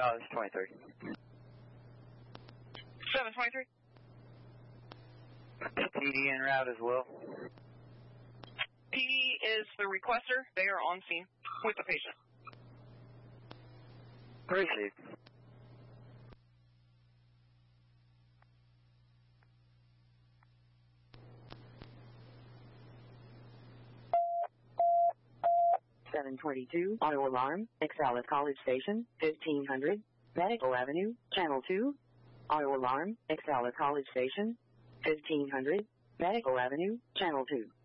it's 23. 723? PD en route as well. PD is the requester. They are on scene with the patient. Received. Auto alarm, Exalis College Station, 1500, Medical Avenue, Channel 2. Auto alarm, Exalis College Station, 1500, Medical Avenue, Channel 2.